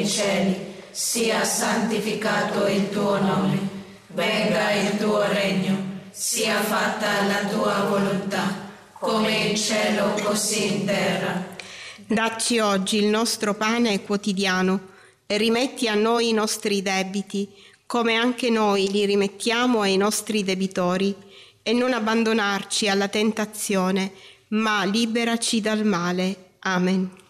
nei cieli, sia santificato il tuo nome, venga il tuo regno, sia fatta la tua volontà, come in cielo così in terra. Dacci oggi il nostro pane quotidiano e rimetti a noi i nostri debiti, come anche noi li rimettiamo ai nostri debitori, e non abbandonarci alla tentazione, ma liberaci dal male. Amen.